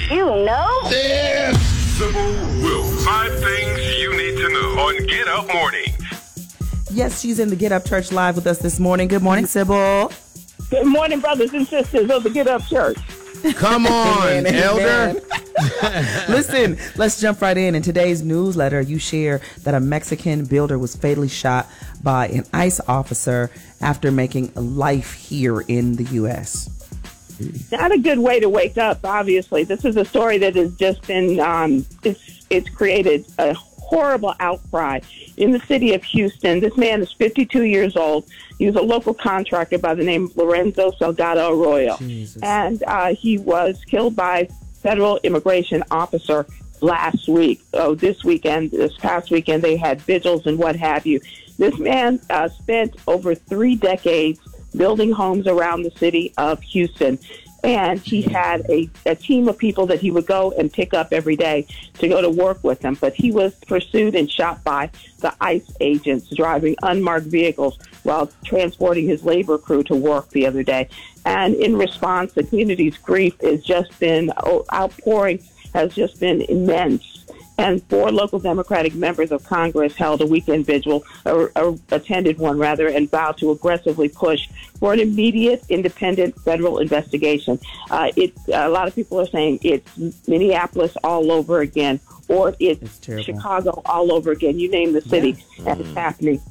you know? Yeah. Sybil Wilkes. 5 things you need to know on Get Up Mornings. Yes, she's in the Get Up Church live with us this morning. Good morning, Sybil. Good morning, brothers and sisters of the Get Up Church. Come on, Amen, Elder. Listen, let's jump right in. In today's newsletter, you share that a Mexican builder was fatally shot by an ICE officer after making a life here in the U.S. Not a good way to wake up, obviously. This is a story that has just been, it's created a horrible outcry in the city of Houston. This man is 52 years old. He was a local contractor by the name of Lorenzo Salgado Arroyo. Jesus. And he was killed by a federal immigration officer last week. This past weekend, they had vigils and what have you. This man spent over 3 decades building homes around the city of Houston. And he had a team of people that he would go and pick up every day to go to work with him. But he was pursued and shot by the ICE agents driving unmarked vehicles while transporting his labor crew to work the other day. And in response, the community's grief has just been outpouring, has just been immense. And 4 local Democratic members of Congress held a weekend vigil, or attended one rather, and vowed to aggressively push for an immediate, independent federal investigation. A lot of people are saying it's Minneapolis all over again, or it's Chicago all over again. You name the city, and it's happening.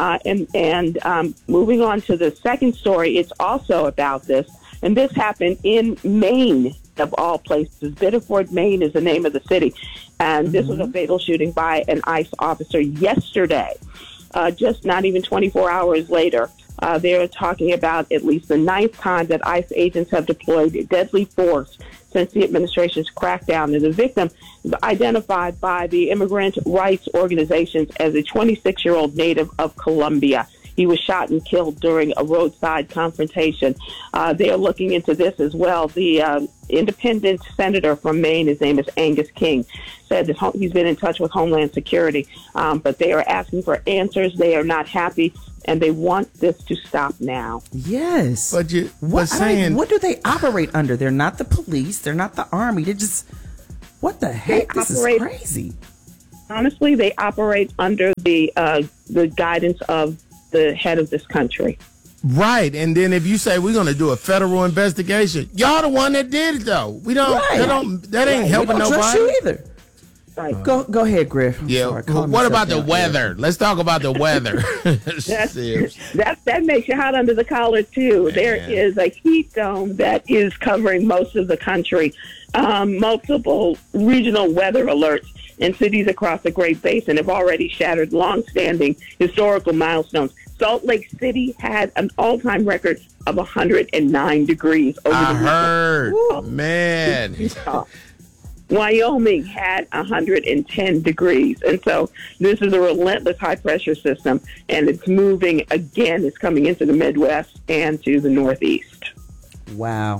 Moving on to the second story, it's also about this, and this happened in Maine, of all places. Biddeford, Maine is the name of the city. And this was a fatal shooting by an ICE officer yesterday. Just not even 24 hours later, they're talking about at least the 9th time that ICE agents have deployed deadly force since the administration's crackdown. And the victim is identified by the immigrant rights organizations as a 26-year-old native of Colombia. He was shot and killed during a roadside confrontation. They are looking into this as well. The independent senator from Maine, his name is Angus King, said that he's been in touch with Homeland Security, but they are asking for answers. They are not happy, and they want this to stop now. Yes. But what do they operate under? They're not the police. They're not the army. They're just, what the heck? This is crazy. Honestly, they operate under the guidance of the head of this country. Right. And then if you say we're going to do a federal investigation, y'all the one that did it, though. We don't, that ain't helping nobody. Trust you either. Right. Go ahead, Griff. What about the weather? Let's talk about the weather. that makes you hot under the collar, too. Man. There is a heat dome that is covering most of the country. Multiple regional weather alerts in cities across the Great Basin have already shattered long-standing historical milestones. Salt Lake City had an all-time record of 109 degrees over the weekend. I heard. Man. Wyoming had 110 degrees. And so this is a relentless high-pressure system, and it's moving again. It's coming into the Midwest and to the Northeast. Wow.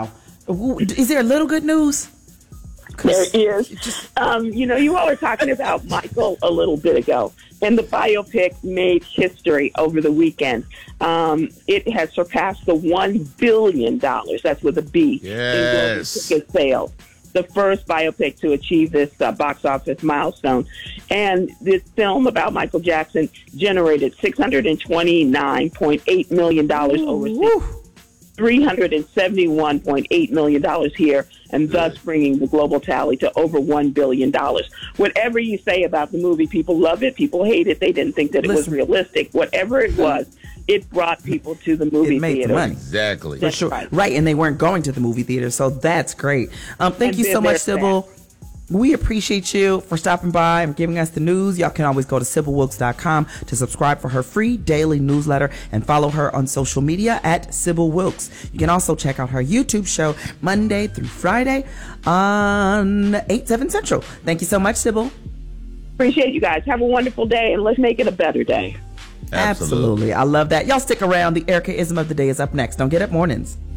Is there a little good news? There is. You all were talking about Michael a little bit ago, and the biopic made history over the weekend. It has surpassed the $1 billion, that's with a B, in global ticket sales. The first biopic to achieve this box office milestone. And this film about Michael Jackson generated $629.8 million overseas. $371.8 million here, and thus bringing the global tally to over $1 billion. Whatever you say about the movie, people love it, people hate it, they didn't think that it was realistic. Whatever it was, it brought people to the movie theater. The money. Exactly. For sure. Right, and they weren't going to the movie theater, so that's great. Thank you so much, Sybil. We appreciate you for stopping by and giving us the news. Y'all can always go to SybilWilkes.com to subscribe for her free daily newsletter and follow her on social media at Sybil Wilkes. You can also check out her YouTube show Monday through Friday on 8/7 Central. Thank you so much, Sybil. Appreciate you guys. Have a wonderful day, and let's make it a better day. Absolutely. I love that. Y'all stick around. The Erica-ism of the day is up next. Don't Get Up Mornings.